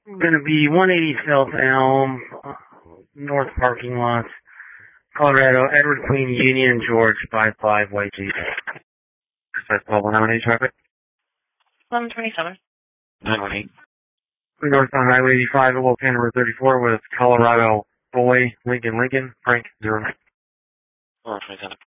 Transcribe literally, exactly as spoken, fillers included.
Going to be one eighty South Elm, uh, north parking lot, Colorado, Edward Queen, Union, George, five five Y G. Express twelve one, how many traffic? eleven twenty-seven. nine one eight. North on Highway eighty-five at Volcano Road thirty-four with Colorado, Boy, Lincoln, Lincoln, Frank, zero nine. eleven twenty-seven.